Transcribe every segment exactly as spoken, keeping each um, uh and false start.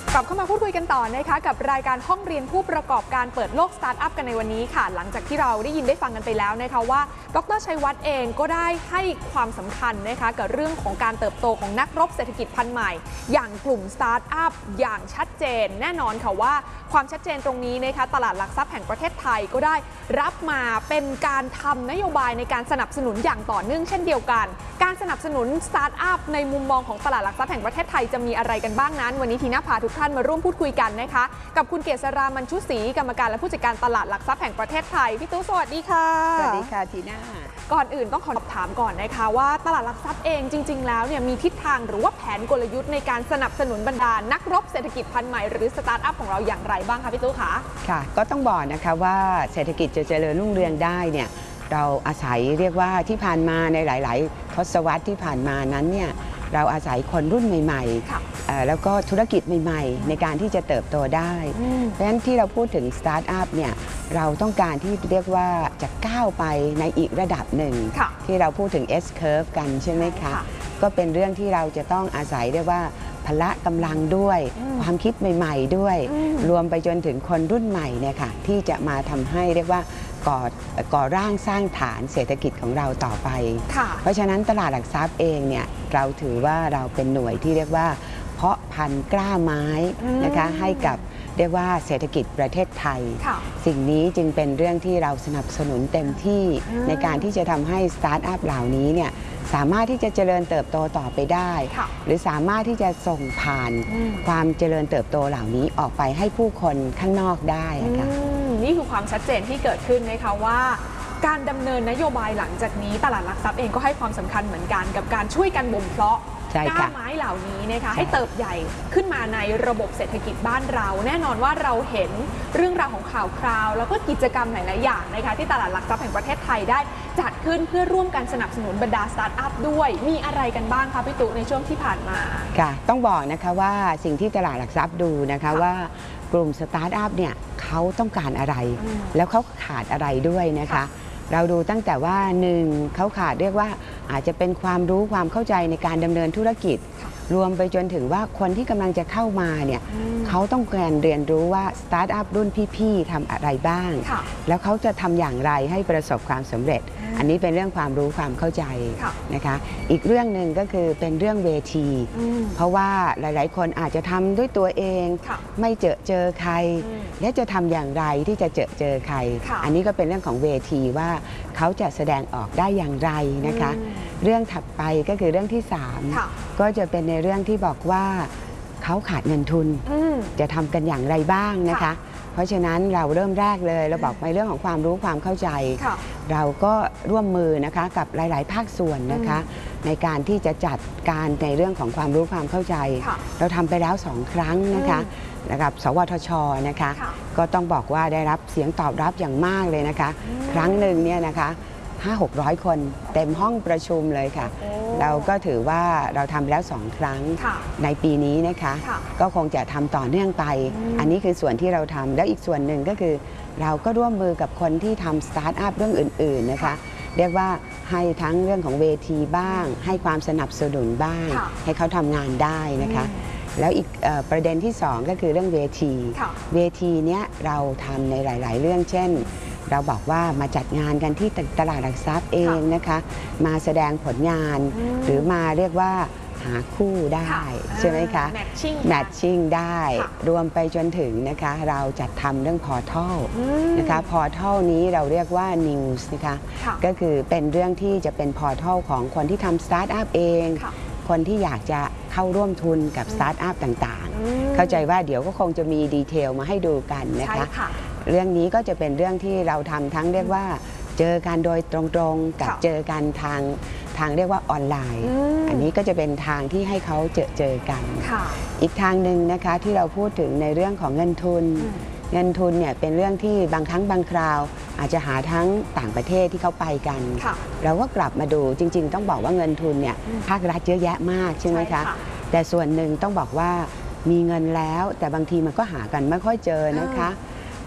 กลับเข้ามาพูดคุยกันต่อนะคะกับรายการห้องเรียนผู้ประกอบการเปิดโลกสตาร์ทอัพกันในวันนี้ค่ะหลังจากที่เราได้ยินได้ฟังกันไปแล้วนะคะว่าดร.ชัยวัฒน์เองก็ได้ให้ความสำคัญนะคะกับเรื่องของการเติบโตของนักรบเศรษฐกิจพันธุ์ใหม่อย่างกลุ่มสตาร์ทอัพอย่างชัดเจนแน่นอนค่ะว่าความชัดเจนตรงนี้นะคะตลาดหลักทรัพย์แห่งประเทศไทยก็ได้รับมาเป็นการทำนโยบายในการสนับสนุนอย่างต่อเนื่องเช่นเดียวกันการสนับสนุนสตาร์ทอัพในมุมมองของตลาดหลักทรัพย์แห่งประเทศไทยจะมีอะไรกันบ้างนั้นวันนี้ทีน่าพาทุกท่านมาร่วมพูดคุยกันนะคะกับคุณเกษรามัญชุศรีกรรมการและผู้จัดการตลาดหลักทรัพย์แห่งประเทศไทยพี่ตู้สวัสดีค่ะสวัสดีค่ะทีน่าก่อนอื่นต้องขอถามก่อนนะคะว่าตลาดหลักทรัพย์เองจริงๆแล้วเนี่ยมีทิศทางหรือว่าแผนกลยุทธ์ในการสนับสนุนบรรดานักรบเศรษฐกิจพันธุ์ใหม่หรือสตาร์ทอัพของเราอย่างไรบ้างคะพี่ตู้คะค่ะก็ต้องบอกนะคะว่าเศรษฐกิจจะเจริญรุ่งเรืองได้เนี่ยเราอาศัยเรียกว่าที่ผ่านมาในหลายๆทศวรรษที่ผ่านมานั้นเนี่ยเราอาศัยคนรุ่นใหม่ๆแล้วก็ธุรกิจใหม่ๆในการที่จะเติบโตได้เพราะฉะนั้นที่เราพูดถึงสตาร์ทอัพเนี่ยเราต้องการที่เรียกว่าจะก้าวไปในอีกระดับหนึ่งที่เราพูดถึง S curve กันใช่ไหมคะก็เป็นเรื่องที่เราจะต้องอาศัยเรียกว่าพละกำลังด้วยความคิดใหม่ๆด้วยรวมไปจนถึงคนรุ่นใหม่เนี่ยค่ะที่จะมาทำให้เรียกว่าก่อก่อร่างสร้างฐานเศรษฐกิจของเราต่อไปเพราะฉะนั้นตลาดหลักทรัพย์เองเนี่ยเราถือว่าเราเป็นหน่วยที่เรียกว่าเพาะพันธุ์กล้าไม้นะคะให้กับเรียกว่าเศรษฐกิจประเทศไทยสิ่งนี้จึงเป็นเรื่องที่เราสนับสนุนเต็มที่ในการที่จะทำให้สตาร์ทอัพเหล่านี้เนี่ยสามารถที่จะเจริญเติบโตต่อไปได้หรือสามารถที่จะส่งผ่านความเจริญเติบโตเหล่านี้ออกไปให้ผู้คนข้างนอกได้ค่ะนี่คือความชัดเจนที่เกิดขึ้นนะคะว่าการดำเนินนโยบายหลังจากนี้ตลาดหลักทรัพย์เองก็ให้ความสำคัญเหมือนกันกับการช่วยกันบ่มเพาะก้าไม้เหล่านี้นะคะให้เติบใหญ่ขึ้นมาในระบบเศรษฐกิจบ้านเราแน่นอนว่าเราเห็นเรื่องราวของข่าวคราวแล้วก็กิจกรรมหลายๆอย่างนะคะที่ตลาดหลักทรัพย์แห่งประเทศไทยได้จัดขึ้นเพื่อร่วมกันสนับสนุนบรรดาสตาร์ทอัพด้วยมีอะไรกันบ้างคะพี่ตุ๊ในช่วงที่ผ่านมาค่ะต้องบอกนะคะว่าสิ่งที่ตลาดหลักทรัพย์ดูนะคะว่ากลุ่มสตาร์ทอัพเนี่ยเขาต้องการอะไรแล้วเขาขาดอะไรด้วยนะคะเราดูตั้งแต่ว่าหนึ่งเขาขาดเรียกว่าอาจจะเป็นความรู้ความเข้าใจในการดำเนินธุรกิจรวมไปจนถึงว่าคนที่กำลังจะเข้ามาเนี่ยเขาต้องการเรียนรู้ว่าสตาร์ทอัพรุ่นพี่ๆทำอะไรบ้างแล้วเขาจะทำอย่างไรให้ประสบความสำเร็จอันนี้เป็นเรื่องความรู้ความเข้าใจนะคะอีกเรื่องหนึ่งก็คือเป็นเรื่องเวทีเพราะว่าหลายๆคนอาจจะทำด้วยตัวเองไม่เจอเจอใครและจะทำอย่างไรที่จะเจอเจอใครอันนี้ก็เป็นเรื่องของเวทีว่าเขาจะแสดงออกได้อย่างไรนะคะเรื่องถัดไปก็คือเรื่องที่สามก็จะเป็นในเรื่องที่บอกว่าเขาขาดเงินทุนจะทำกันอย่างไรบ้างนะคะเพราะฉะนั้นเราเริ่มแรกเลยเราบอกในเรื่องของความรู้ความเข้าใจเราก็ร่วมมือนะคะกับหลายๆภาคส่วนนะคะในการที่จะจัดการในเรื่องของความรู้ความเข้าใจเราทำไปแล้วสองครั้งนะคะกับสวทช.นะคะก็ต้องบอกว่าได้รับเสียงตอบรับอย่างมากเลยนะคะครั้งหนึ่งเนี่ยนะคะห้าหกร้อยคนเต็มห้องประชุมเลยค่ะเราก็ถือว่าเราทำแล้วสองครั้งในปีนี้นะคะก็คงจะทำต่อเนื่องไปอันนี้คือส่วนที่เราทำแล้วอีกส่วนหนึ่งก็คือเราก็ร่วมมือกับคนที่ทำสตาร์ทอัพเรื่องอื่นๆนะคะเรียกว่าให้ทั้งเรื่องของเวทีบ้างให้ความสนับสนุนบ้างให้เขาทำงานได้นะคะแล้วอีกประเด็นที่สองก็คือเรื่องเวทีเวทีเนี้ยเราทำในหลายๆเรื่องเช่นเราบอกว่ามาจัดงานกันที่ตลาดหลักทรัพย์เองนะคะมาแสดงผลงานหรือมาเรียกว่าหาคู่ได้ใช่ไหมคะแมทชิ่งได้รวมไปจนถึงนะคะเราจัดทำเรื่องพอร์ทัลนะคะพอร์ทัลนี้เราเรียกว่า News นะคะก็คือเป็นเรื่องที่จะเป็นพอร์ทัลของคนที่ทำสตาร์ทอัพเองคนที่อยากจะเข้าร่วมทุนกับสตาร์ทอัพต่างๆเข้าใจว่าเดี๋ยวก็คงจะมีดีเทลมาให้ดูกันนะคะเรื่องนี้ก็จะเป็นเรื่องที่เราทำทั้งเรียกว่าเจอกันโดยตรงๆกับเจอกันทางทางเรียกว่าออนไลน์อันนี้ก็จะเป็นทางที่ให้เขาเจอเจอกันอีกทางหนึ่งนะคะที่เราพูดถึงในเรื่องของเงินทุนเงินทุนเนี่ยเป็นเรื่องที่บางครั้งบางคราวอาจจะหาทั้งต่างประเทศที่เขาไปกันเราก็กลับมาดูจริงๆต้องบอกว่าเงินทุนเนี่ยภาครัฐเยอะแยะมากใช่ไหมคะแต่ส่วนหนึ่งต้องบอกว่ามีเงินแล้วแต่บางทีมันก็หากันไม่ค่อยเจอนะคะ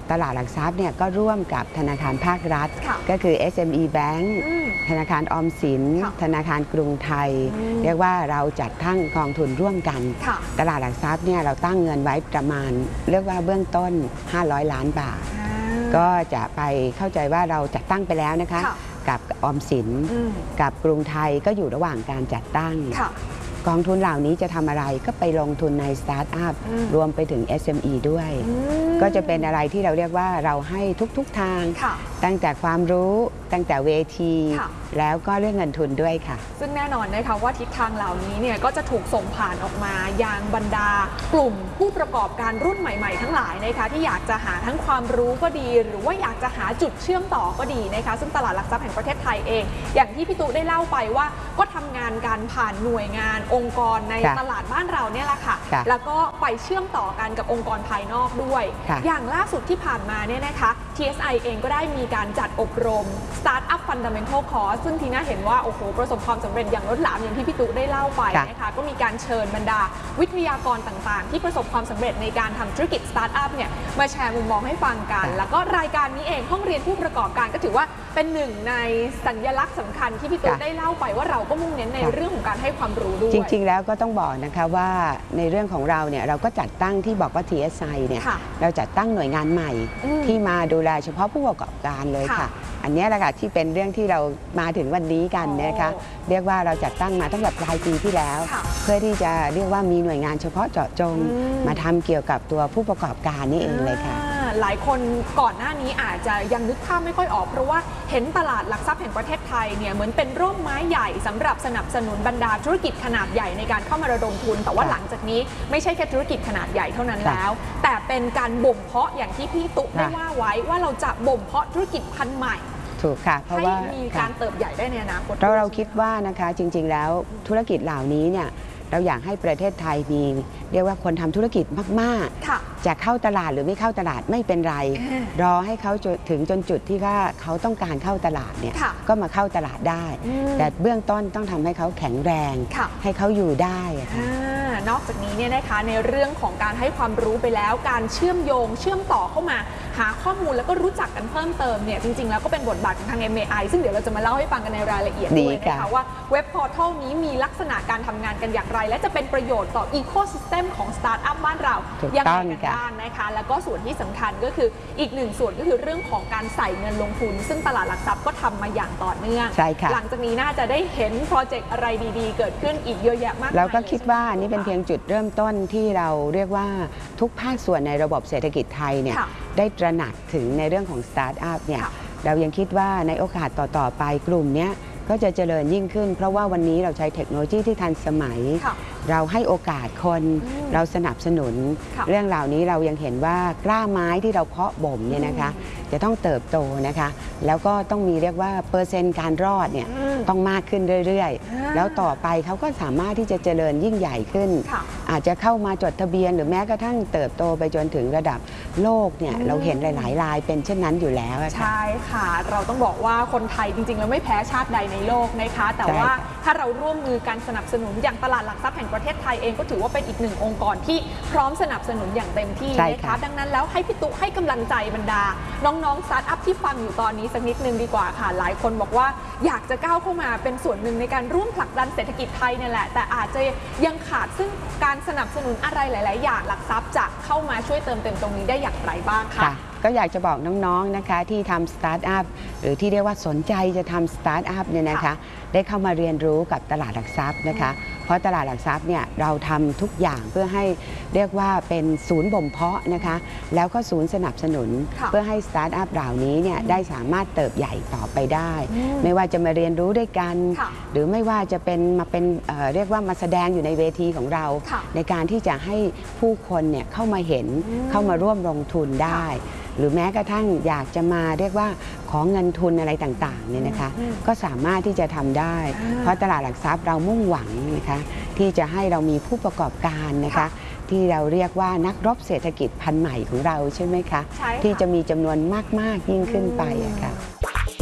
ตลาดหลักทรัพย์เนี่ยก็ร่วมกับธนาคารภาครัฐค่ะก็คือ เอส เอ็ม อี Bank อืมธนาคารออมสินค่ะธนาคารกรุงไทยอืมเรียกว่าเราจัดตั้งกองทุนร่วมกันค่ะตลาดหลักทรัพย์เนี่ยเราตั้งเงินไว้ประมาณเรียกว่าเบื้องต้นห้าร้อยล้านบาทอ่าก็จะไปเข้าใจว่าเราจัดตั้งไปแล้วนะคะค่ะกับออมสินอืมกับกรุงไทยก็อยู่ระหว่างการจัดตั้งค่ะกองทุนเหล่านี้จะทำอะไรก็ไปลงทุนในสตาร์ทอัพอืมรวมไปถึง เอส เอ็ม อี ด้วยอืมก็จะเป็นอะไรที่เราเรียกว่าเราให้ทุกๆทางค่ะตั้งแต่ความรู้ตั้งแต่เวทีค่ะแล้วก็เรื่องเงินทุนด้วยค่ะซึ่งแน่นอนนะคะว่าทิศทางเหล่านี้เนี่ยก็จะถูกส่งผ่านออกมายังบรรดากลุ่มผู้ประกอบการรุ่นใหม่ๆทั้งหลายนะคะที่อยากจะหาทั้งความรู้ก็ดี หรือว่าอยากจะหาจุดเชื่อมต่อก็ดีนะคะซึ่งตลาดหลักทรัพย์แห่งประเทศไทยเอง อย่างที่พี่ตุ๊ได้เล่าไปว่าก็ทำงานการผ่านหน่วยงานองค์กรในค่ะตลาดบ้านเราเนี่ยแหละค่ะค่ะแล้วก็ไปเชื่อมต่อกันกับองค์กรภายนอกด้วยค่ะอย่างล่าสุดที่ผ่านมาเนี่ยนะคะ ที เอส ไอ เองก็ได้มีการจัดอบรม Startup Fundamental Course ซึ่งทีน่าเห็นว่าโอ้โหประสบความสำเร็จอย่างล้นหลามอย่างที่พี่ตุ๊ได้เล่าไปค่ะนะคะก็มีการเชิญบรรดาวิทยากรต่างๆ ที่ประสบความสำเร็จในการทำธุรกิจสตาร์ทอัพเนี่ยมาแชร์มุมมองให้ฟังกันค่ะแล้วก็รายการนี้เองห้องเรียนผู้ประกอบการก็ถือว่าเป็นหนึ่งในสัญลักษณ์สำคัญที่พี่ตุ๊ได้เล่าไปว่าเราก็มุ่งเน้นในเรื่องของการให้ความรู้ด้วยจริงๆ แล้วก็ต้องบอกนะคะว่าในเรื่องของเราเนี่ยเราก็จัดตั้งที่บอกว่า ที เอส ไอ เนี่ยค่ะเราจัดตั้งหน่วยงานใหม่อืมที่มาดูแลเฉพาะผู้ประกอบการเลยค่ะค่ะ อันนี้แหละค่ะที่เป็นเรื่องที่เรามาถึงวันนี้กันนะคะโอ้เรียกว่าเราจัดตั้งมาตั้งแต่ปลายปีที่แล้วค่ะเพื่อที่จะเรียกว่ามีหน่วยงานเฉพาะเจาะจงอืมมาทำเกี่ยวกับตัวผู้ประกอบการนี่เองเลยค่ะอ่าหลายคนก่อนหน้านี้อาจจะยังนึกภาพไม่ค่อยออก เพราะว่าเห็นตลาดหลักทรัพย์แห่งประเทศไทยเนี่ยเหมือนเป็นร่มไม้ใหญ่สำหรับสนับสนุนบรรดาธุรกิจขนาดใหญ่ในการเข้ามาระดมทุน แต่ว่าค่ะหลังจากนี้ไม่ใช่แค่ธุรกิจขนาดใหญ่เท่านั้นค่ะแล้ว แต่เป็นการบ่มเพาะอย่างที่พี่ตุ๊ได้ค่ะว่าไว้ว่าเราจะบ่มเพาะธุรกิจพันธุ์ใหม่ถูกค่ะ เพราะให้ว่ามีค่ะการเติบใหญ่ได้ในอนาคตเราเราด้วยคิดว่านะคะจริงๆแล้วธุรกิจเหล่านี้เนี่ยเราอยากให้ประเทศไทยมีเรียกว่าคนทำธุรกิจมากค่ะๆ จะเข้าตลาดหรือไม่เข้าตลาดไม่เป็นไรอ่ารอให้เขาจนถึงจนจุดที่ว่าเขาต้องการเข้าตลาดเนี่ยค่ะก็มาเข้าตลาดได้อืมแต่เบื้องต้นต้องทำให้เขาแข็งแรงค่ะให้เขาอยู่ได้อะค่ะอ่านอกจากนี้เนี่ยนะคะในเรื่องของการให้ความรู้ไปแล้ว การเชื่อมโยง เชื่อมต่อเข้ามาหาข้อมูลแล้วก็รู้จักกันเพิ่มเติมเนี่ยจริงๆแล้วก็เป็นบทบาทของทาง เอ็ม เอ ไอ ซึ่งเดี๋ยวเราจะมาเล่าให้ฟังกันในรายละเอียดดีด้วยนะคะค่ะว่าเว็บพอร์ทัลนี้มีลักษณะการทำงานกันอย่างไร และจะเป็นประโยชน์ต่ออีโคซิสเต็มของสตาร์ทอัพบ้านเราถูกยัต้ไงองกันค่ะบ้างนะคะแล้วก็ส่วนที่สำคัญก็คืออีกหนึ่งส่วนก็คือเรื่องของการใส่เงินลงทุน ซึ่งตลาดหลักทรัพย์ก็ทำมาอย่างต่อเนื่องใช่ค่ะหลังจากนี้น่าจะได้เห็นโปรเจกต์อะไรดีๆ เกิดขึ้นอีกเยอะแยะมากมายเราก็คิดว่าลยนี่เป็นเพียงจุดเริ่มต้นที่เราเรียกว่าทุกภาคส่วนในระบบเศรษฐกิจไทยเนี่ยค่ะได้ตระหนักถึงในเรื่องของสตาร์ทอัพเนี่ยค่ะเรายังคิดว่าในโอกาสต่อ ๆ ไปกลุ่มเนี้ยก็จะเจริญยิ่งขึ้น เพราะว่าวันนี้เราใช้เทคโนโลยีที่ทันสมัยค่ะเราให้โอกาสคนอืมเราสนับสนุนค่ะเรื่องเหล่านี้เรายังเห็นว่ากล้าไม้ที่เราเพาะบ่มเนี่ยนะคะ จะต้องเติบโตนะคะ แล้วก็ต้องมีเรียกว่าเปอร์เซ็นต์การรอดเนี่ยอืมต้องมากขึ้นเรื่อยอ่าๆ แล้วต่อไปเขาก็สามารถที่จะเจริญยิ่งใหญ่ขึ้นค่ะอาจจะเข้ามาจดทะเบียนหรือแม้กระทั่งเติบโตไปจนถึงระดับโลกเนี่ยอืมเราเห็นหลายๆรายเป็นเช่นนั้นอยู่แล้วอะค่ะใช่ค่ะ เราต้องบอกว่าคนไทยจริงๆ แล้วไม่แพ้ชาติใดในโลกนะคะ แต่ใช่ว่าถ้าเราร่วมมือกันสนับสนุนอย่างตลาดหลักทรัพย์แห่งประเทศไทยเองก็ถือว่าเป็นอีกหนึ่งองค์กรที่พร้อมสนับสนุนอย่างเต็มที่ใช่นะค่ะคะดังนั้นแล้วให้พี่ตุ๊ให้กำลังใจบรรดา น้องๆสตาร์ทอัพที่ฟังอยู่ตอนนี้สักนิดนึงดีกว่าค่ะ หลายคนบอกว่าอยากจะก้าวเข้ามาเป็นส่วนหนึ่งในการร่วมผลักดันเศรษฐกิจไทยเนี่ยแหละ แต่อาจจะยังขาดซึ่งการสนับสนุนอะไรหลาย ๆ อย่างหลักทรัพย์จะเข้ามาช่วยเติมเต็มตรงนี้ได้อย่างไรบ้างคะค่ะก็อยากจะบอกน้องๆนะคะที่ทำสตาร์ทอัพหรือที่เรียกว่าสนใจจะทำสตาร์ทอัพเนี่ยนะคะค่ะได้เข้ามาเรียนรู้กับตลาดหลักทรัพย์นะคะ เพราะตลาดหลักทรัพย์เนี่ยเราทำทุกอย่างเพื่อให้เรียกว่าเป็นศูนย์บ่มเพาะนะคะ แล้วก็ศูนย์สนับสนุนค่ะเพื่อให้สตาร์ทอัพเหล่านี้เนี่ยได้สามารถเติบใหญ่ต่อไปได้อืมไม่ว่าจะมาเรียนรู้ด้วยกันค่ะหรือไม่ว่าจะเป็นมาเป็นเอ่อเรียกว่ามาแสดงอยู่ในเวทีของเราค่ะในการที่จะให้ผู้คนเนี่ยเข้ามาเห็นอืมเข้ามาร่วมลงทุนได้ หรือแม้กระทั่งอยากจะมาเรียกว่าขอเงินทุนอะไรต่างๆเนี่ยนะคะอืมก็สามารถที่จะทำได้อ่าเพราะตลาดหลักทรัพย์เรามุ่งหวังนะคะที่จะให้เรามีผู้ประกอบการนะคะค่ะที่เราเรียกว่านักรบเศรษฐกิจพันธุ์ใหม่ของเราใช่ไหมคะใช่ค่ะที่จะมีจำนวนมากๆยิ่งขึ้นไปอะค่ะอืม